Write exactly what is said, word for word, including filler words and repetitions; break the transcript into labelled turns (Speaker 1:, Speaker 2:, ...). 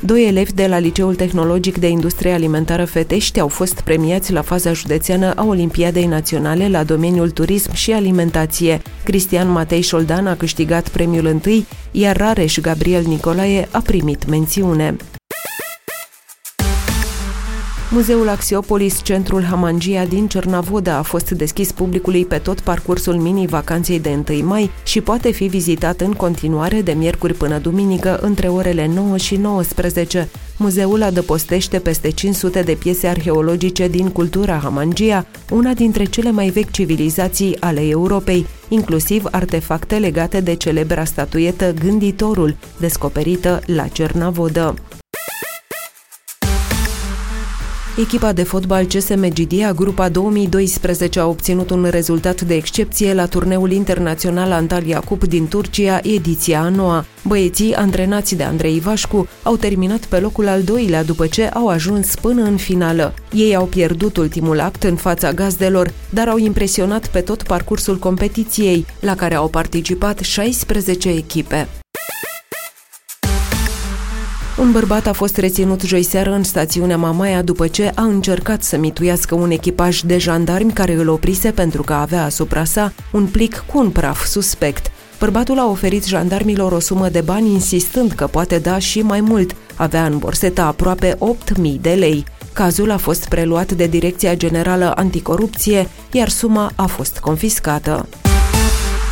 Speaker 1: Doi elevi de la Liceul Tehnologic de Industrie Alimentară Fetești au fost premiați la faza județeană a Olimpiadei Naționale la domeniul turism și alimentație. Cristian Matei Șoldan a câștigat premiul întâi, iar Rareș Gabriel Nicolae a primit mențiune. Muzeul Axiopolis, centrul Hamangia din Cernavodă, a fost deschis publicului pe tot parcursul mini-vacanței de întâi mai și poate fi vizitat în continuare de miercuri până duminică între orele nouă și nouăsprezece. Muzeul adăpostește peste cinci sute de piese arheologice din cultura Hamangia, una dintre cele mai vechi civilizații ale Europei, inclusiv artefacte legate de celebra statuetă Gânditorul, descoperită la Cernavodă. Echipa de fotbal C S Megidia, grupa două mii doisprezece, a obținut un rezultat de excepție la turneul internațional Antalya Cup din Turcia, ediția a noua. Băieții, antrenați de Andrei Ivașcu, au terminat pe locul al doilea după ce au ajuns până în finală. Ei au pierdut ultimul act în fața gazdelor, dar au impresionat pe tot parcursul competiției, la care au participat șaisprezece echipe. Un bărbat a fost reținut joiseară în stațiunea Mamaia după ce a încercat să mituiască un echipaj de jandarmi care îl oprise pentru că avea asupra sa un plic cu un praf suspect. Bărbatul a oferit jandarmilor o sumă de bani insistând că poate da și mai mult. Avea în borsetă aproape opt mii de lei. Cazul a fost preluat de Direcția Generală Anticorupție, iar suma a fost confiscată.